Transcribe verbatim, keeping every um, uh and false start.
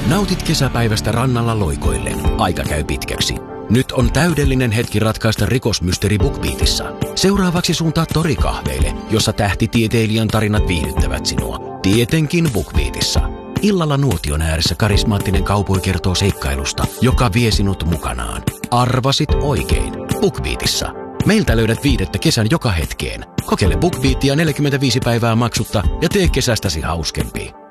Nautit kesäpäivästä rannalla loikoillen. Aika käy pitkäksi. Nyt on täydellinen hetki ratkaista rikosmysteri BookBeatissa. Seuraavaksi suuntaa torikahveille, jossa tähtitieteilijän tarinat viihdyttävät sinua. Tietenkin BookBeatissa. Illalla nuotion ääressä karismaattinen kaupoi kertoo seikkailusta, joka vie sinut mukanaan. Arvasit oikein. BookBeatissa. Meiltä löydät viidettä kesän joka hetkeen. Kokeile BookBeatia neljäkymmentäviisi päivää maksutta ja tee kesästäsi hauskempi.